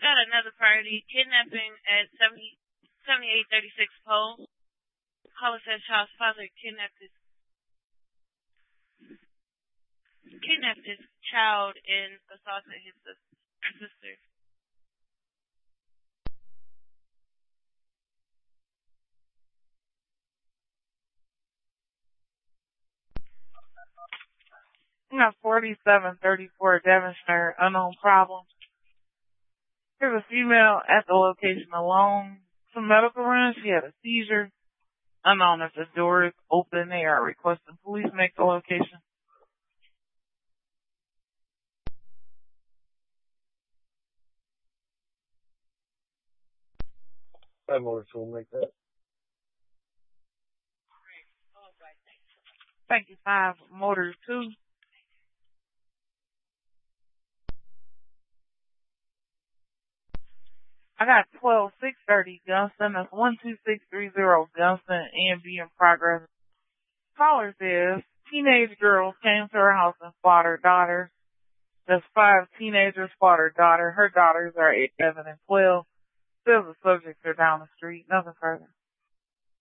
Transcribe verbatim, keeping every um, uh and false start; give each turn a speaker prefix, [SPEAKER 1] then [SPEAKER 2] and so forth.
[SPEAKER 1] Got another priority. Kidnapping at seventy, seventy-eight thirty-six Pole. Caller says child's father kidnapped his kidnapped his child and assaulted his sister.
[SPEAKER 2] I got forty-seven thirty-four Devonshire, unknown problem. There's a female at the location alone. Some medical run. She had a seizure. Unknown if the door is open. They are requesting police make the location.
[SPEAKER 3] Five more, so we'll make that.
[SPEAKER 2] Thank you, five. Motor two. I got twelve six thirty Gunston. That's one two six three zero Gunston. A and B in progress. Caller says teenage girls came to her house and fought her daughter. That's five teenagers fought her daughter. Her daughters are eight, seven, and twelve. Still the subjects are down the street. Nothing further.